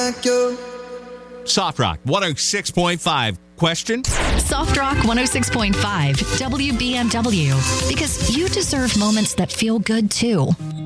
like you. Soft Rock 106.5. Question? Soft Rock 106.5 WBMW. Because you deserve moments that feel good too.